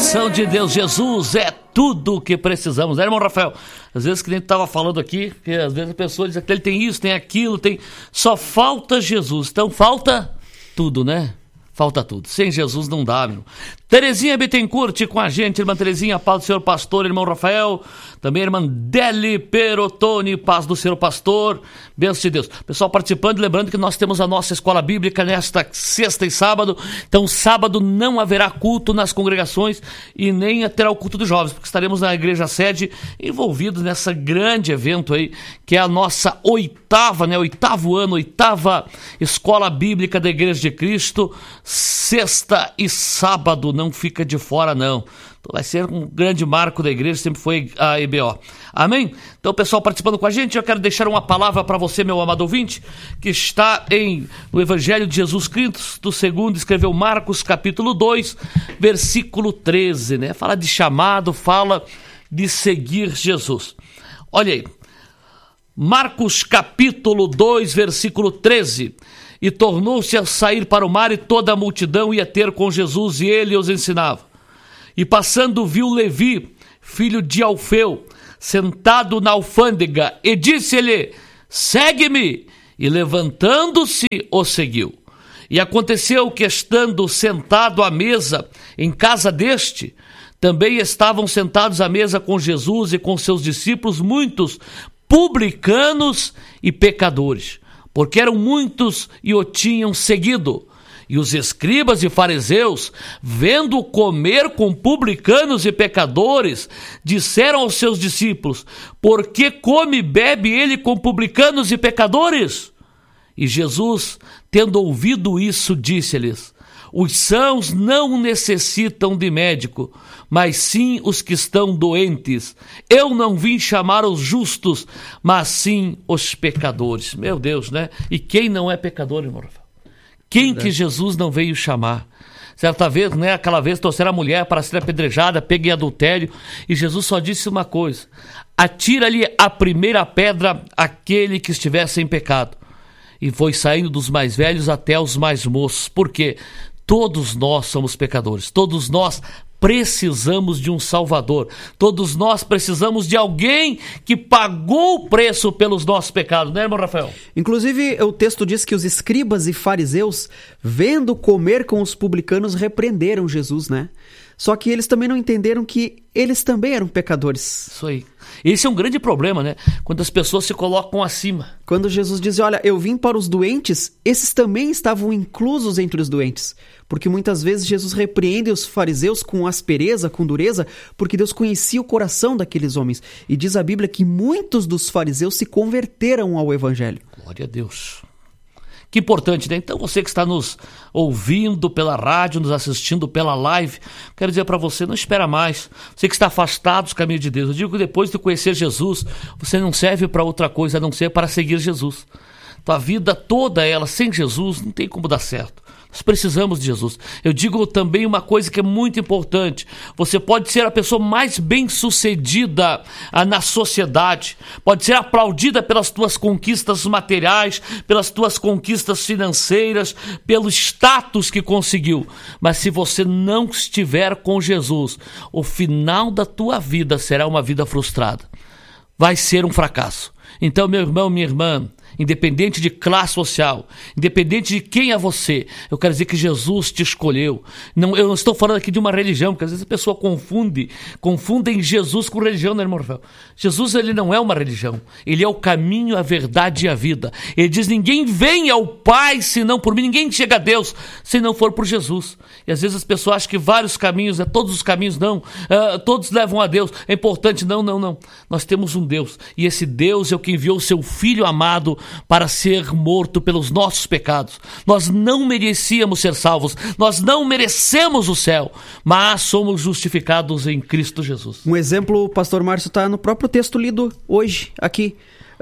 bênção de Deus. Jesus é tudo o que precisamos, né, irmão Rafael? Às vezes, que nem tu estava falando aqui, que às vezes a pessoa diz que ele tem isso, tem aquilo, só falta Jesus. Então falta tudo, né? Falta tudo. Sem Jesus não dá, meu. Terezinha Bittencourt com a gente, irmã Terezinha, paz do Senhor Pastor, irmão Rafael, também a irmã Deli Perotoni, paz do Senhor Pastor, bênção de Deus. Pessoal participando, lembrando que nós temos a nossa escola bíblica nesta sexta e sábado, então sábado não haverá culto nas congregações e nem terá o culto dos jovens, porque estaremos na igreja sede envolvidos nessa grande evento aí, que é a nossa oitavo ano, oitava escola bíblica da Igreja de Cristo, sexta e sábado, não fica de fora não. Então vai ser um grande marco da igreja, sempre foi a EBO. Amém? Então o pessoal participando com a gente, eu quero deixar uma palavra para você, meu amado ouvinte, que está no Evangelho de Jesus Cristo, segundo escreveu Marcos capítulo 2, versículo 13, né? Fala de chamado, fala de seguir Jesus. Olha aí, Marcos capítulo 2, versículo 13. E tornou-se a sair para o mar, e toda a multidão ia ter com Jesus, e ele os ensinava. E passando viu Levi, filho de Alfeu, sentado na alfândega, e disse-lhe: segue-me. E levantando-se, o seguiu. E aconteceu que, estando sentado à mesa em casa deste, também estavam sentados à mesa com Jesus e com seus discípulos muitos publicanos e pecadores, porque eram muitos e o tinham seguido. E os escribas e fariseus, vendo comer com publicanos e pecadores, disseram aos seus discípulos: por que come e bebe ele com publicanos e pecadores? E Jesus, tendo ouvido isso, disse-lhes: os sãos não necessitam de médico, mas sim os que estão doentes. Eu não vim chamar os justos, mas sim os pecadores. Meu Deus, né? E quem não é pecador, irmão? Quem que Jesus não veio chamar? Certa vez, né? Aquela vez trouxeram a mulher para ser apedrejada, pega em adultério, e Jesus só disse uma coisa: atira-lhe a primeira pedra aquele que estivesse em pecado. E foi saindo dos mais velhos até os mais moços. Por quê? Todos nós somos pecadores, todos nós precisamos de um Salvador, todos nós precisamos de alguém que pagou o preço pelos nossos pecados, né, irmão Rafael? Inclusive, o texto diz que os escribas e fariseus, vendo comer com os publicanos, repreenderam Jesus, né? Só que eles também não entenderam que eles também eram pecadores. Isso aí. Esse é um grande problema, né? Quando as pessoas se colocam acima. Quando Jesus diz: olha, eu vim para os doentes, esses também estavam inclusos entre os doentes. Porque muitas vezes Jesus repreende os fariseus com aspereza, com dureza, porque Deus conhecia o coração daqueles homens. E diz a Bíblia que muitos dos fariseus se converteram ao Evangelho. Glória a Deus. Que importante, né? Então você que está nos ouvindo pela rádio, nos assistindo pela live, quero dizer para você, não espera mais. Você que está afastado dos caminhos de Deus, eu digo que depois de conhecer Jesus, você não serve para outra coisa a não ser para seguir Jesus. Tua vida toda ela sem Jesus não tem como dar certo. Nós precisamos de Jesus. Eu digo também uma coisa que é muito importante: você pode ser a pessoa mais bem-sucedida na sociedade, pode ser aplaudida pelas tuas conquistas materiais, pelas tuas conquistas financeiras, pelo status que conseguiu, mas se você não estiver com Jesus, o final da tua vida será uma vida frustrada, vai ser um fracasso. Então, meu irmão, minha irmã, independente de classe social, independente de quem é você, eu quero dizer que Jesus te escolheu. Eu não estou falando aqui de uma religião, porque às vezes a pessoa confundem Jesus com religião, né, irmão Rafael? Jesus, ele não é uma religião, ele é o caminho, a verdade e a vida. Ele diz: ninguém vem ao Pai senão por mim, ninguém chega a Deus se não for por Jesus. E às vezes as pessoas acham que vários caminhos, todos os caminhos não, todos levam a Deus, é importante. Não. Nós temos um Deus, e esse Deus é o que enviou o seu Filho amado para ser morto pelos nossos pecados. Nós não merecíamos ser salvos, nós não merecemos o céu, mas somos justificados em Cristo Jesus. Um exemplo, pastor Márcio, está no próprio texto lido hoje, aqui.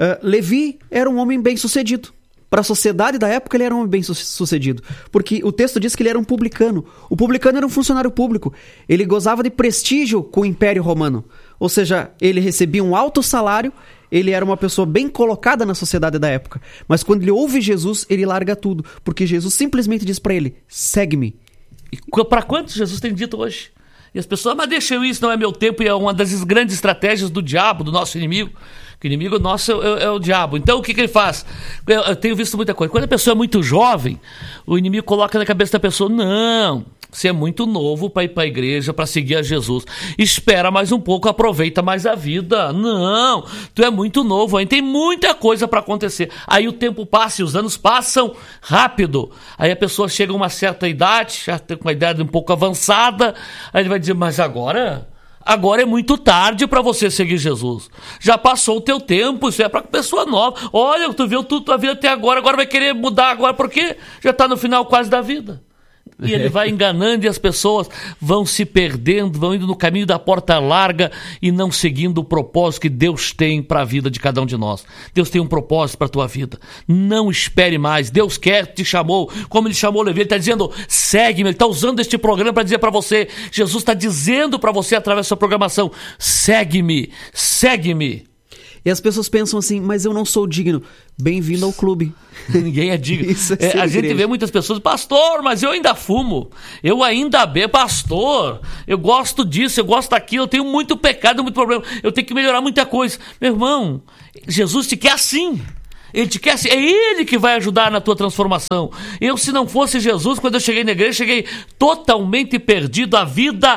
Levi era um homem bem-sucedido. Para a sociedade da época, ele era um homem bem-sucedido, porque o texto diz que ele era um publicano. O publicano era um funcionário público. Ele gozava de prestígio com o Império Romano. Ou seja, ele recebia um alto salário, ele era uma pessoa bem colocada na sociedade da época. Mas quando ele ouve Jesus, ele larga tudo, porque Jesus simplesmente diz para ele: segue-me. E para quantos Jesus tem dito hoje? E as pessoas, mas deixa eu, isso não é meu tempo, e é uma das grandes estratégias do diabo, do nosso inimigo. Que o inimigo nosso é o diabo. Então, o que ele faz? Eu tenho visto muita coisa. Quando a pessoa é muito jovem, o inimigo coloca na cabeça da pessoa, não, você é muito novo para ir para a igreja, para seguir a Jesus. Espera mais um pouco, aproveita mais a vida. Não, tu é muito novo, ainda tem muita coisa para acontecer. Aí o tempo passa e os anos passam rápido. Aí a pessoa chega a uma certa idade, já tem uma idade um pouco avançada, aí ele vai dizer, mas agora é muito tarde para você seguir Jesus. Já passou o teu tempo, isso é para pessoa nova. Olha, tu viu tudo tua vida até agora vai querer mudar agora, porque já está no final quase da vida. E ele vai enganando e as pessoas vão se perdendo, vão indo no caminho da porta larga e não seguindo o propósito que Deus tem para a vida de cada um de nós. Deus tem um propósito para a tua vida. Não espere mais. Deus te chamou, como ele chamou Levi. Ele está dizendo, segue-me. Ele está usando este programa para dizer para você. Jesus está dizendo para você através da sua programação, segue-me, segue-me. E as pessoas pensam assim, mas eu não sou digno. Bem-vindo ao clube. Ninguém é digno. Isso é a gente vê muitas pessoas, pastor, mas eu ainda fumo. Eu ainda bebo, pastor. Eu gosto disso, eu gosto daquilo. Eu tenho muito pecado, muito problema. Eu tenho que melhorar muita coisa. Meu irmão, Jesus te quer assim. Ele te quer assim. É Ele que vai ajudar na tua transformação. Eu, se não fosse Jesus, quando eu cheguei na igreja, cheguei totalmente perdido. A vida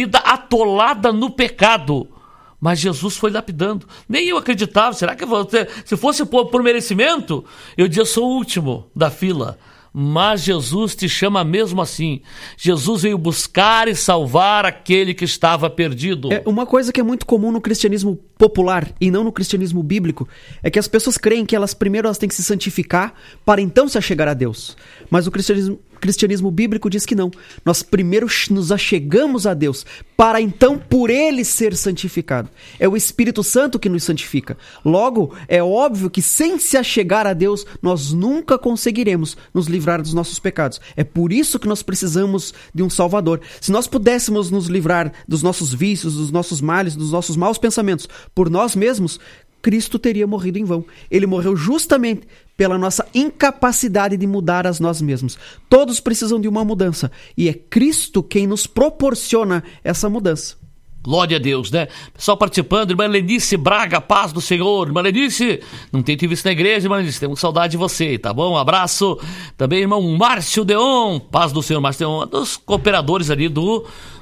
atolada no pecado. Mas Jesus foi lapidando. Nem eu acreditava. Será que se fosse por merecimento, eu dizia, sou o último da fila. Mas Jesus te chama mesmo assim. Jesus veio buscar e salvar aquele que estava perdido. Uma coisa que é muito comum no cristianismo popular e não no cristianismo bíblico é que as pessoas creem que primeiro elas têm que se santificar para então se achegar a Deus. Mas o cristianismo bíblico diz que não. Nós primeiro nos achegamos a Deus para então por Ele ser santificado. É o Espírito Santo que nos santifica. Logo, é óbvio que sem se achegar a Deus, nós nunca conseguiremos nos livrar dos nossos pecados. É por isso que nós precisamos de um Salvador. Se nós pudéssemos nos livrar dos nossos vícios, dos nossos males, dos nossos maus pensamentos por nós mesmos, Cristo teria morrido em vão. Ele morreu justamente pela nossa incapacidade de mudar a nós mesmos. Todos precisam de uma mudança. E é Cristo quem nos proporciona essa mudança. Glória a Deus, né? Pessoal participando, irmã Lenice Braga, paz do Senhor. Irmã Lenice, não tem te visto na igreja, irmã Lenice, temos saudade de você, tá bom? Um abraço. Também, irmão Márcio Deon, paz do Senhor. Márcio Deon, um dos cooperadores ali do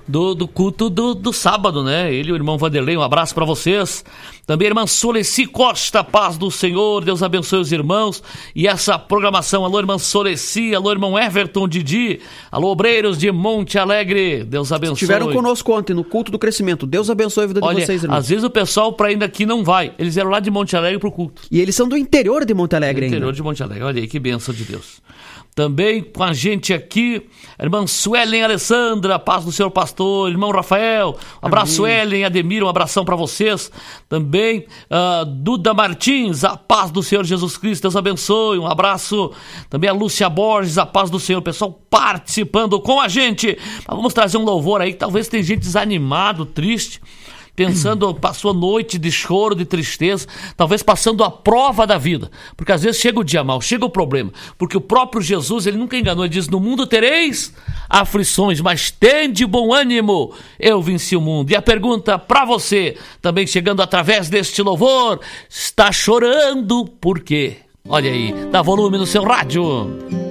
culto do sábado, né? Ele e o irmão Vanderlei, um abraço para vocês. Também a irmã Soleci Costa, paz do Senhor, Deus abençoe os irmãos. E essa programação, alô irmã Soleci, alô irmão Everton Didi, alô obreiros de Monte Alegre, Deus abençoe. Estiveram conosco ontem no culto do crescimento, Deus abençoe a vida de vocês, irmãos. Às vezes o pessoal para ainda aqui não vai, eles vieram lá de Monte Alegre pro culto. E eles são do interior de Monte Alegre ainda. Interior de Monte Alegre, olha aí que bênção de Deus. Também com a gente aqui, a irmã Suelen Alessandra, paz do Senhor pastor, irmão Rafael, um abraço. Suelen, Ademir, um abração para vocês. Também Duda Martins, a paz do Senhor Jesus Cristo, Deus abençoe, um abraço. Também a Lúcia Borges, a paz do Senhor, pessoal participando com a gente. Vamos trazer um louvor aí, que talvez tem gente desanimado, triste, pensando, passou noite de choro, de tristeza, talvez passando a prova da vida, porque às vezes chega o dia mau, chega o problema, porque o próprio Jesus, ele nunca enganou, ele diz, no mundo tereis aflições, mas tende bom ânimo, eu venci o mundo. E a pergunta para você, também chegando através deste louvor, está chorando por quê? Olha aí, dá volume no seu rádio.